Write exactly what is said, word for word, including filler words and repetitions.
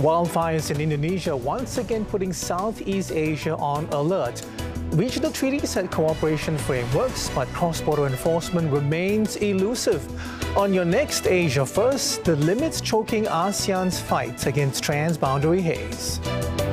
Wildfires in Indonesia once again putting Southeast Asia on alert. Regional treaties set cooperation frameworks, but cross-border enforcement remains elusive. On your next Asia First, the limits choking ASEAN's fight against transboundary haze.